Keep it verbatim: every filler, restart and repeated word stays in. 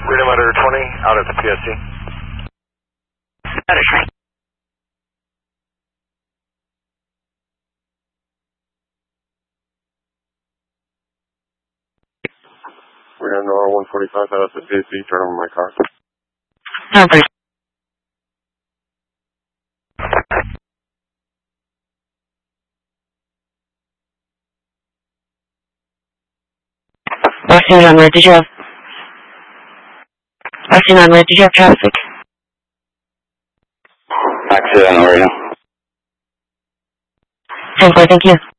Freedom Rider twenty, out at the P S C. That is right. We're going to Nora one forty-five, out at the P S C, turn on my car. No, please. Austin on red, did you have... Austin on red, did you have traffic? Accident right now. ten four, thank you.